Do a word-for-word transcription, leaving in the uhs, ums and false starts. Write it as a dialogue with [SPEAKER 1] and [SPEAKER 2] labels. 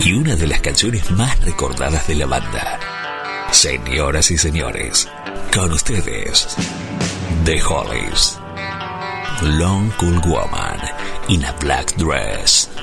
[SPEAKER 1] y una de las canciones más recordadas de la banda. Señoras y señores, con ustedes, The Hollies, Long Cool Woman in a Black Dress.